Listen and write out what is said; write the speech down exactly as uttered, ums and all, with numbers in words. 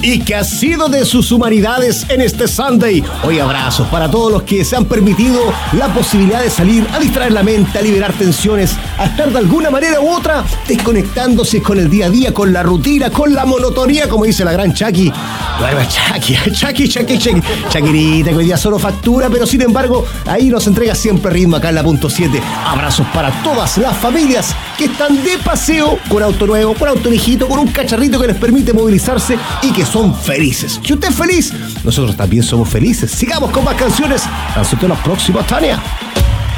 y que ha sido de sus humanidades en este Sunday. Hoy abrazos para todos los que se han permitido la posibilidad de salir a distraer la mente, a liberar tensiones, a estar de alguna manera u otra desconectándose con el día a día, con la rutina, con la monotonía, como dice la gran Chucky. Bueno, Chucky, Chucky, Chucky, Chucky, Shakirita, que hoy día solo factura, pero sin embargo, ahí nos entrega siempre ritmo acá en la punto siete. Abrazos para todas las familias que están de paseo con auto nuevo, con auto viejito, con un cacharrito que les permite movilizarse y que son felices. Si usted es feliz, nosotros también somos felices. Sigamos con más canciones. Hasta los próximos, Tania.